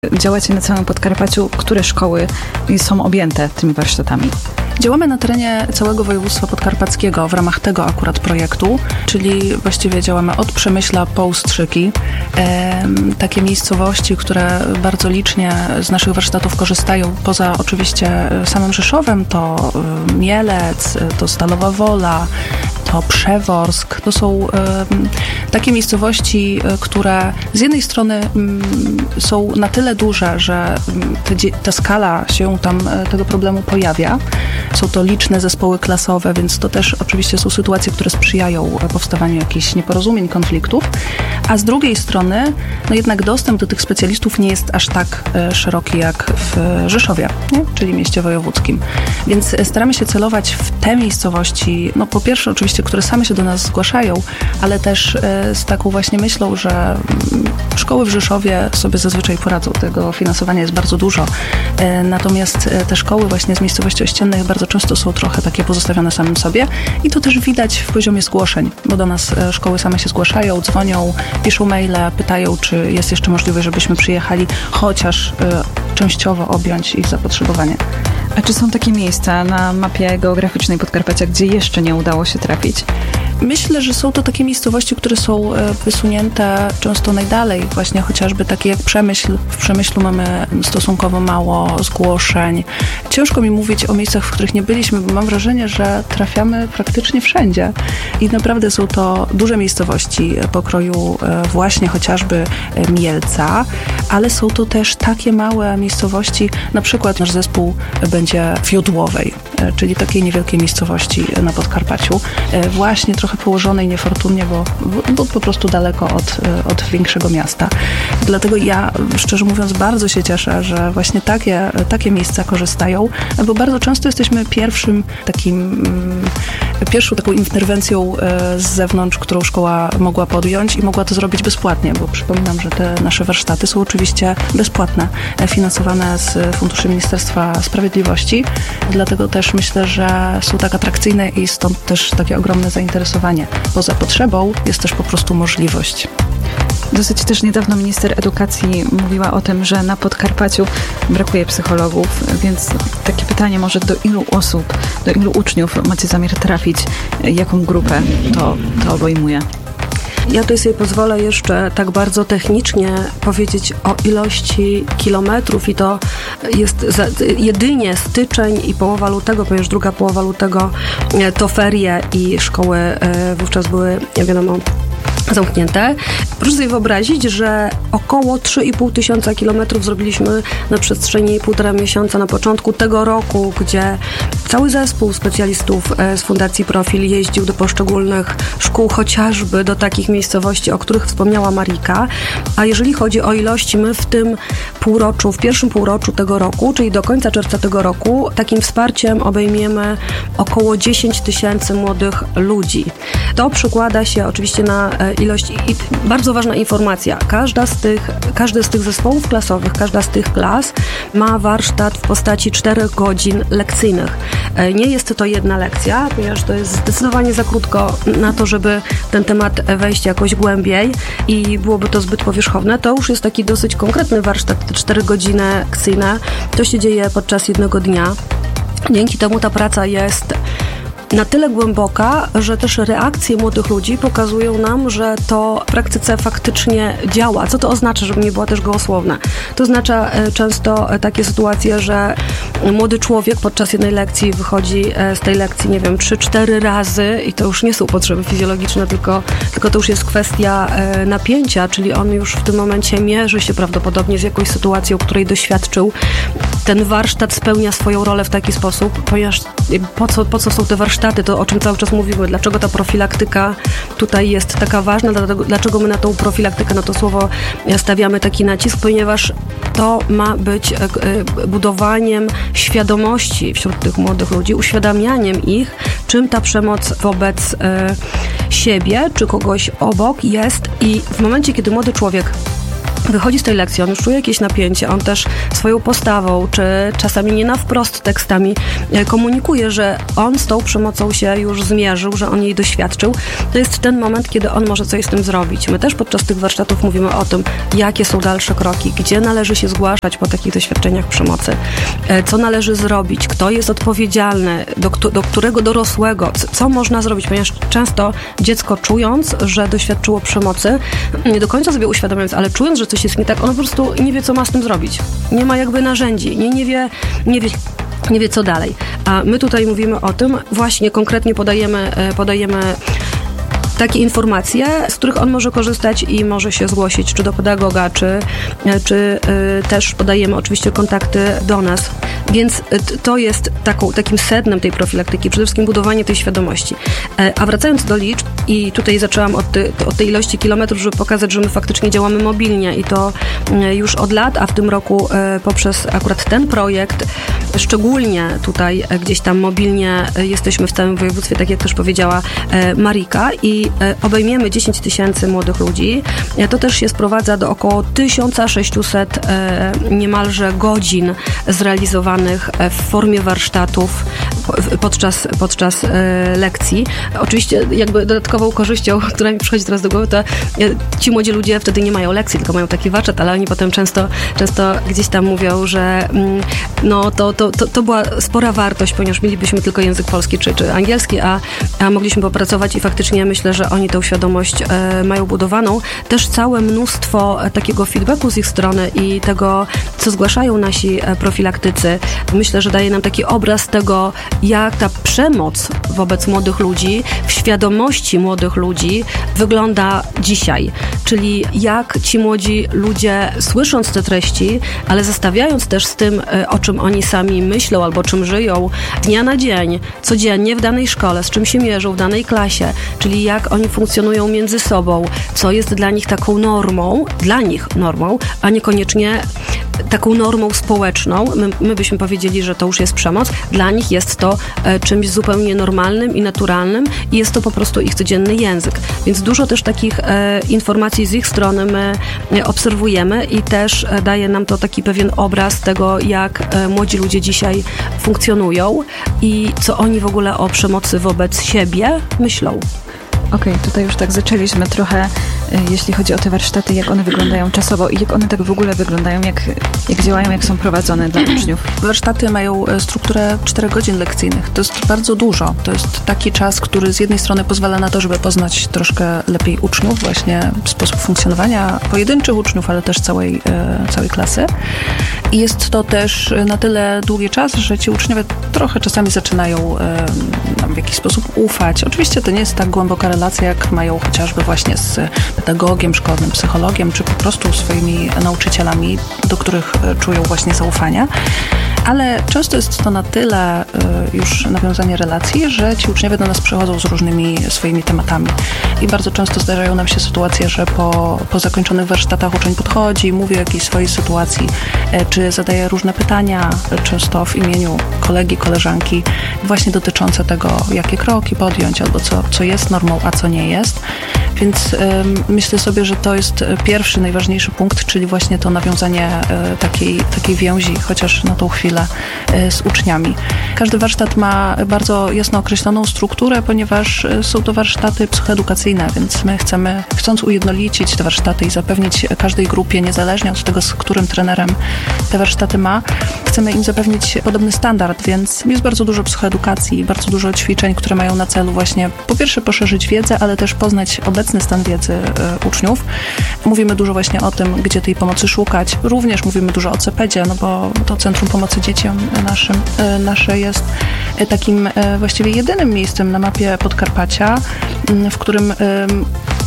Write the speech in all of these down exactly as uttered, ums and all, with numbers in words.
Działacie na całym Podkarpaciu. Które szkoły są objęte tymi warsztatami? Działamy na terenie całego województwa podkarpackiego w ramach tego akurat projektu, czyli właściwie działamy od Przemyśla po Ustrzyki. E, takie miejscowości, które bardzo licznie z naszych warsztatów korzystają, poza oczywiście samym Rzeszowem, to Mielec, to Stalowa Wola, to Przeworsk. To są e, takie miejscowości, które z jednej strony m, są na tyle duże, że te, ta skala się tam tego problemu pojawia. Są to liczne zespoły klasowe, więc to też oczywiście są sytuacje, które sprzyjają powstawaniu jakichś nieporozumień, konfliktów. A z drugiej strony, no jednak dostęp do tych specjalistów nie jest aż tak e, szeroki jak w Rzeszowie, nie? Czyli mieście wojewódzkim. Więc staramy się celować w te miejscowości, no po pierwsze oczywiście, które same się do nas zgłaszają, ale też e, z taką właśnie myślą, że m, szkoły w Rzeszowie sobie zazwyczaj poradzą. Tego finansowania jest bardzo dużo. E, natomiast e, te szkoły właśnie z miejscowości ościennych bardzo często są trochę takie pozostawione samym sobie i to też widać w poziomie zgłoszeń, bo do nas e, szkoły same się zgłaszają, dzwonią, piszą maile, pytają, czy jest jeszcze możliwość, żebyśmy przyjechali, chociaż e, częściowo objąć ich zapotrzebowanie. A czy są takie miejsca na mapie geograficznej Podkarpacia, gdzie jeszcze nie udało się trafić? Myślę, że są to takie miejscowości, które są wysunięte często najdalej, właśnie chociażby takie jak Przemyśl. W Przemyślu mamy stosunkowo mało zgłoszeń. Ciężko mi mówić o miejscach, w których nie byliśmy, bo mam wrażenie, że trafiamy praktycznie wszędzie. I naprawdę są to duże miejscowości pokroju właśnie chociażby Mielca, ale są to też takie małe miejscowości, na przykład nasz zespół będzie w Jodłowej, czyli takiej niewielkiej miejscowości na Podkarpaciu. Właśnie trochę położonej niefortunnie, bo, bo po prostu daleko od, od większego miasta. Dlatego ja, szczerze mówiąc, bardzo się cieszę, że właśnie takie, takie miejsca korzystają, bo bardzo często jesteśmy pierwszym takim, pierwszą taką interwencją z zewnątrz, którą szkoła mogła podjąć i mogła to zrobić bezpłatnie, bo przypominam, że te nasze warsztaty są oczywiście bezpłatne, finansowane z funduszy Ministerstwa Sprawiedliwości. Dlatego też myślę, że są tak atrakcyjne i stąd też takie ogromne zainteresowanie. Poza potrzebą jest też po prostu możliwość. Dosyć też niedawno minister edukacji mówiła o tym, że na Podkarpaciu brakuje psychologów, więc takie pytanie może, do ilu osób, do ilu uczniów macie zamiar trafić, jaką grupę to, to obejmuje? Ja tutaj sobie pozwolę jeszcze tak bardzo technicznie powiedzieć o ilości kilometrów i to jest za, jedynie styczeń i połowa lutego, ponieważ druga połowa lutego to ferie i szkoły wówczas były, jak wiadomo, zamknięte. Proszę sobie wyobrazić, że około trzy i pół tysiąca kilometrów zrobiliśmy na przestrzeni półtora miesiąca na początku tego roku, gdzie cały zespół specjalistów z Fundacji Profil jeździł do poszczególnych szkół, chociażby do takich miejscowości, o których wspomniała Marika. A jeżeli chodzi o ilości, my w tym półroczu, w pierwszym półroczu tego roku, czyli do końca czerwca tego roku, takim wsparciem obejmiemy około dziesięć tysięcy młodych ludzi. To przekłada się oczywiście na ilość i bardzo ważna informacja. Każda z tych, każdy z tych zespołów klasowych, każda z tych klas ma warsztat w postaci czterech godzin lekcyjnych. Nie jest to jedna lekcja, ponieważ to jest zdecydowanie za krótko na to, żeby ten temat wejść jakoś głębiej i byłoby to zbyt powierzchowne. To już jest taki dosyć konkretny warsztat, te cztery godziny lekcyjne. To się dzieje podczas jednego dnia. Dzięki temu ta praca jest na tyle głęboka, że też reakcje młodych ludzi pokazują nam, że to w praktyce faktycznie działa. Co to oznacza, żeby nie była też gołosłowna? To oznacza często takie sytuacje, że młody człowiek podczas jednej lekcji wychodzi z tej lekcji, nie wiem, trzy, cztery razy i to już nie są potrzeby fizjologiczne, tylko, tylko to już jest kwestia napięcia, czyli on już w tym momencie mierzy się prawdopodobnie z jakąś sytuacją, której doświadczył. Ten warsztat spełnia swoją rolę w taki sposób, ponieważ po co, po co są te warsztaty? To, o czym cały czas mówimy, dlaczego ta profilaktyka tutaj jest taka ważna, dlatego, dlaczego my na tą profilaktykę, na to słowo stawiamy taki nacisk, ponieważ to ma być budowaniem świadomości wśród tych młodych ludzi, uświadamianiem ich, czym ta przemoc wobec siebie czy kogoś obok jest i w momencie, kiedy młody człowiek wychodzi z tej lekcji, on już czuje jakieś napięcie, on też swoją postawą, czy czasami nie na wprost tekstami komunikuje, że on z tą przemocą się już zmierzył, że on jej doświadczył. To jest ten moment, kiedy on może coś z tym zrobić. My też podczas tych warsztatów mówimy o tym, jakie są dalsze kroki, gdzie należy się zgłaszać po takich doświadczeniach przemocy, co należy zrobić, kto jest odpowiedzialny, do, do którego dorosłego, co można zrobić, ponieważ często dziecko, czując, że doświadczyło przemocy, nie do końca sobie uświadamiając, ale czując, że coś jest nie tak, ono po prostu nie wie, co ma z tym zrobić. Nie ma jakby narzędzi, nie, nie wie, nie wie, nie wie, co dalej. A my tutaj mówimy o tym, właśnie konkretnie podajemy, podajemy takie informacje, z których on może korzystać i może się zgłosić czy do pedagoga, czy, czy y, też podajemy oczywiście kontakty do nas. Więc y, to jest taką, takim sednem tej profilaktyki, przede wszystkim budowanie tej świadomości. E, a wracając do liczb, i tutaj zaczęłam od, ty, od tej ilości kilometrów, żeby pokazać, że my faktycznie działamy mobilnie i to y, już od lat, a w tym roku y, poprzez akurat ten projekt, szczególnie tutaj y, gdzieś tam mobilnie y, jesteśmy w całym województwie, tak jak też powiedziała y, Marika, i obejmiemy dziesięć tysięcy młodych ludzi. To też się sprowadza do około tysiąc sześćset niemalże godzin zrealizowanych w formie warsztatów podczas, podczas lekcji. Oczywiście jakby dodatkową korzyścią, która mi przychodzi teraz do głowy, to ci młodzi ludzie wtedy nie mają lekcji, tylko mają taki warsztat, ale oni potem często, często gdzieś tam mówią, że no to, to, to, to była spora wartość, ponieważ mielibyśmy tylko język polski czy, czy angielski, a, a mogliśmy popracować i faktycznie myślę, że oni tą świadomość e, mają budowaną. Też całe mnóstwo e, takiego feedbacku z ich strony i tego, co zgłaszają nasi e, profilaktycy. Myślę, że daje nam taki obraz tego, jak ta przemoc wobec młodych ludzi, w świadomości młodych ludzi wygląda dzisiaj. Czyli jak ci młodzi ludzie, słysząc te treści, ale zestawiając też z tym, e, o czym oni sami myślą albo czym żyją dnia na dzień, codziennie w danej szkole, z czym się mierzą w danej klasie, czyli jak oni funkcjonują między sobą, co jest dla nich taką normą, dla nich normą, a niekoniecznie taką normą społeczną. My, my byśmy powiedzieli, że to już jest przemoc. Dla nich jest to e, czymś zupełnie normalnym i naturalnym i jest to po prostu ich codzienny język. Więc dużo też takich e, informacji z ich strony my e, obserwujemy i też e, daje nam to taki pewien obraz tego, jak e, młodzi ludzie dzisiaj funkcjonują i co oni w ogóle o przemocy wobec siebie myślą. Okej, okay, tutaj już tak zaczęliśmy trochę, jeśli chodzi o te warsztaty, jak one wyglądają czasowo i jak one tak w ogóle wyglądają, jak, jak działają, jak są prowadzone dla uczniów. Warsztaty mają strukturę czterech godzin lekcyjnych. To jest bardzo dużo. To jest taki czas, który z jednej strony pozwala na to, żeby poznać troszkę lepiej uczniów, właśnie sposób funkcjonowania pojedynczych uczniów, ale też całej, całej klasy. I jest to też na tyle długi czas, że ci uczniowie trochę czasami zaczynają nam w jakiś sposób ufać. Oczywiście to nie jest tak głęboka relacja, jak mają chociażby właśnie z pedagogiem szkolnym, psychologiem, czy po prostu swoimi nauczycielami, do których czują właśnie zaufania. Ale często jest to na tyle już nawiązanie relacji, że ci uczniowie do nas przychodzą z różnymi swoimi tematami. I bardzo często zdarzają nam się sytuacje, że po, po zakończonych warsztatach uczeń podchodzi, mówi o jakiejś swojej sytuacji, czy zadaje różne pytania, często w imieniu kolegi, koleżanki, właśnie dotyczące tego, jakie kroki podjąć, albo co, co jest normą, a co nie jest. Więc ym, myślę sobie, że to jest pierwszy, najważniejszy punkt, czyli właśnie to nawiązanie y, takiej, takiej więzi, chociaż na tą chwilę, y, z uczniami. Każdy warsztat ma bardzo jasno określoną strukturę, ponieważ y, są to warsztaty psychoedukacyjne, więc my chcemy, chcąc ujednolicić te warsztaty i zapewnić każdej grupie, niezależnie od tego, z którym trenerem te warsztaty ma, chcemy im zapewnić podobny standard, więc jest bardzo dużo psychoedukacji, bardzo dużo ćwiczeń, które mają na celu właśnie po pierwsze poszerzyć wiedzę, ale też poznać obecny stan wiedzy y, uczniów. Mówimy dużo właśnie o tym, gdzie tej pomocy szukać. Również mówimy dużo o cepedzie, no bo to Centrum Pomocy Dzieciom naszym, y, nasze jest y, takim y, właściwie jedynym miejscem na mapie Podkarpacia, y, w którym y,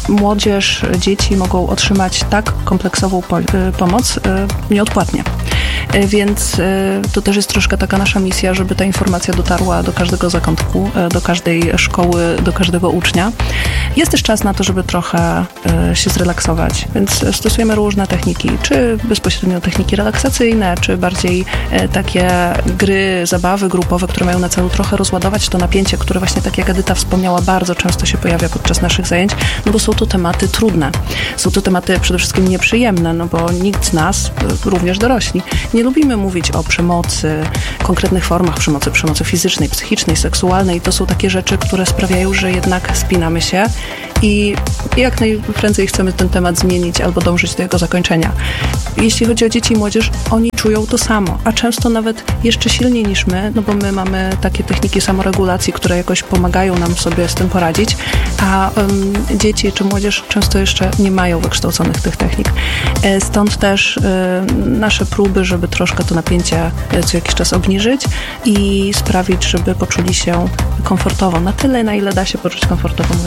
młodzież, dzieci mogą otrzymać tak kompleksową po, y, pomoc y, nieodpłatnie. Więc to też jest troszkę taka nasza misja, żeby ta informacja dotarła do każdego zakątku, do każdej szkoły, do każdego ucznia. Jest też czas na to, żeby trochę się zrelaksować, więc stosujemy różne techniki, czy bezpośrednio techniki relaksacyjne, czy bardziej takie gry, zabawy grupowe, które mają na celu trochę rozładować to napięcie, które właśnie, tak jak Edyta wspomniała, bardzo często się pojawia podczas naszych zajęć, no bo są to tematy trudne. Są to tematy przede wszystkim nieprzyjemne, no bo nikt z nas, również dorośli, nie lubimy mówić o przemocy, konkretnych formach przemocy, przemocy fizycznej, psychicznej, seksualnej. To są takie rzeczy, które sprawiają, że jednak spinamy się i jak najprędzej chcemy ten temat zmienić albo dążyć do jego zakończenia. Jeśli chodzi o dzieci i młodzież, oni czują to samo, a często nawet jeszcze silniej niż my, no bo my mamy takie techniki samoregulacji, które jakoś pomagają nam sobie z tym poradzić, a um, dzieci czy młodzież często jeszcze nie mają wykształconych tych technik. Stąd też y, nasze próby, żeby troszkę to napięcie co jakiś czas obniżyć i sprawić, żeby poczuli się komfortowo, na tyle, na ile da się poczuć komfortowo.